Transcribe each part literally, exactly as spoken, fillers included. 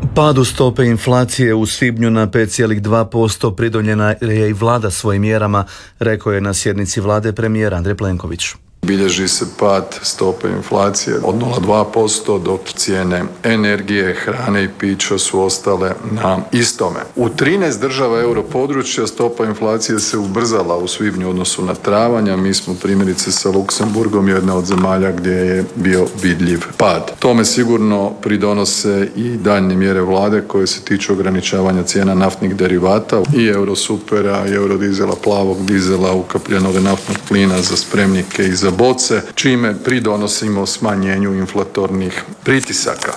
Padu stope inflacije u svibnju na pet zarez dva posto pridonijela je i vlada svojim mjerama, rekao je na sjednici vlade premijer Andrej Plenković. Bilježi se pad stope inflacije od nula zarez dva posto, dok cijene energije, hrane i pića su ostale na istome. U trinaest država europodručja stopa inflacije se ubrzala u svibnju u odnosu na travanj, a mi smo primjerice sa Luksemburgom jedna od zemalja gdje je bio vidljiv pad. Tome sigurno pridonose i daljnje mjere vlade koje se tiču ograničavanja cijena naftnih derivata i eurosupera, i eurodizela, plavog dizela, ukapljenog naftnog plina za spremnike i za boce, čime pridonosimo smanjenju inflatornih pritisaka.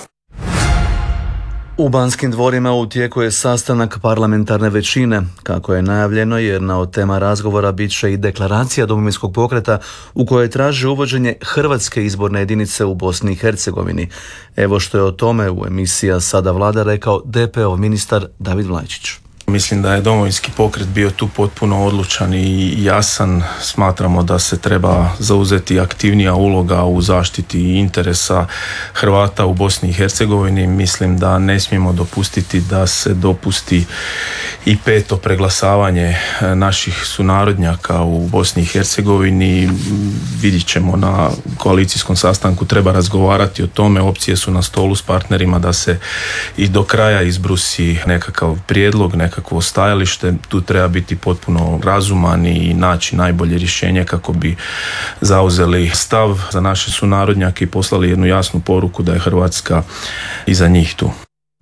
U Banskim dvorima u tijeku je sastanak parlamentarne većine. Kako je najavljeno, jedna od tema razgovora bit će i deklaracija Domovinskog pokreta u kojoj traži uvođenje hrvatske izborne jedinice u Bosni i Hercegovini. Evo što je o tome u emisiji Sada Vlada rekao D P-ov ministar David Vlajčić. Mislim da je Domovinski pokret bio tu potpuno odlučan i jasan. Smatramo da se treba zauzeti aktivnija uloga u zaštiti interesa Hrvata u Bosni i Hercegovini. Mislim da ne smijemo dopustiti da se dopusti i peto preglasavanje naših sunarodnjaka u Bosni i Hercegovini. Vidjet ćemo na koalicijskom sastanku, treba razgovarati o tome. Opcije su na stolu s partnerima da se i do kraja izbrusi nekakav prijedlog, nekakav kakvo stajalište. Tu treba biti potpuno razuman i naći najbolje rješenje kako bi zauzeli stav za naše sunarodnjake i poslali jednu jasnu poruku da je Hrvatska iza njih tu.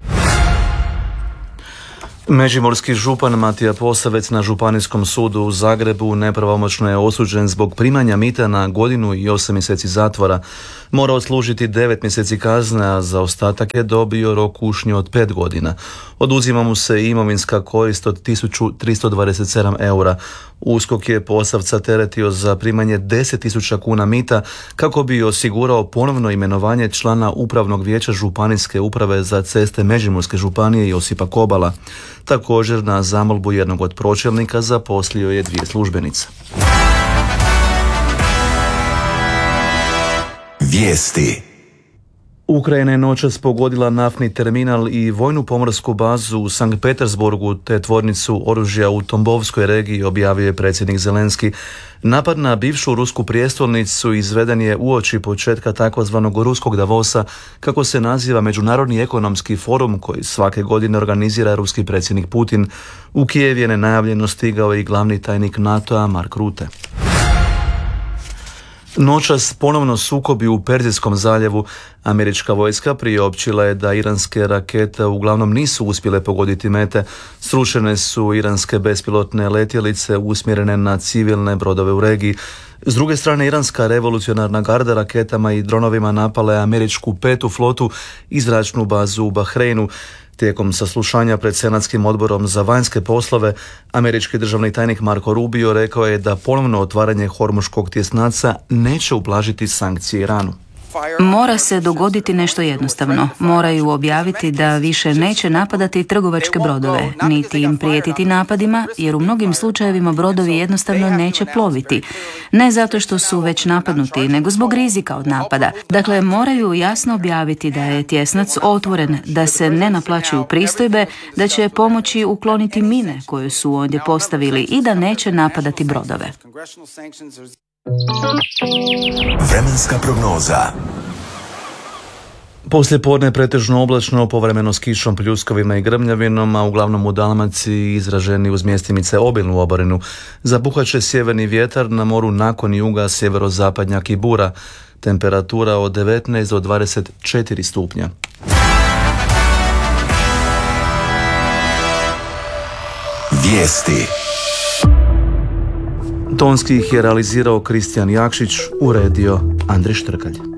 Međimurski župan Matija Posavec na Županijskom sudu u Zagrebu nepravomoćno je osuđen zbog primanja mita na godinu i osam mjeseci zatvora. Mora odslužiti devet mjeseci kazne, a za ostatak je dobio rok kušnje od pet godina. Oduzima mu se imovinska korist od tisuću tristo dvadeset sedam eura. USKOK je Posavca teretio za primanje deset tisuća kuna mita kako bi osigurao ponovno imenovanje člana Upravnog vijeća Županijske uprave za ceste Međimurske županije Josipa Kobala. Također na zamolbu jednog od pročelnika zaposlio je dvije službenice. Vijesti. Ukrajina je noćas pogodila naftni terminal i vojnu pomorsku bazu u Sankt Petersburgu te tvornicu oružja u Tombovskoj regiji, objavio je predsjednik Zelenski. Napad na bivšu rusku prijestolnicu izveden je uoči početka takozvanog ruskog Davosa, kako se naziva međunarodni ekonomski forum koji svake godine organizira ruski predsjednik Putin. U Kijev je nenajavljeno stigao i glavni tajnik NATO-a Mark Rutte. Noćas ponovno sukobi u Perzijskom zaljevu. Američka vojska priopćila je da iranske rakete uglavnom nisu uspjele pogoditi mete. Srušene su iranske bespilotne letjelice usmjerene na civilne brodove u regiji. S druge strane, iranska revolucionarna garda raketama i dronovima napala je američku petu flotu i zračnu bazu u Bahreinu. Tijekom saslušanja pred Senatskim odborom za vanjske poslove, američki državni tajnik Marco Rubio rekao je da ponovno otvaranje Hormuškog tjesnaca neće ublažiti sankcije Iranu. Mora se dogoditi nešto jednostavno. Moraju objaviti da više neće napadati trgovačke brodove, niti im prijetiti napadima, jer u mnogim slučajevima brodovi jednostavno neće ploviti. Ne zato što su već napadnuti, nego zbog rizika od napada. Dakle, moraju jasno objaviti da je tjesnac otvoren, da se ne naplaćuju pristojbe, da će pomoći ukloniti mine koje su ondje postavili i da neće napadati brodove. Vremenska prognoza. Poslije podne pretežno oblačno, povremeno s kišom, pljuskovima i grmljavinom, a uglavnom u Dalmaciji izraženi uz mjestimice obilnu oborinu. Zapuhat će sjeverni vjetar, na moru nakon juga sjeverozapadnjak i bura. Temperatura od devetnaest do dvadeset četiri stupnja. Vijesti. Tonski ih je realizirao Kristijan Jakšić, uredio Andrej Štrkalj.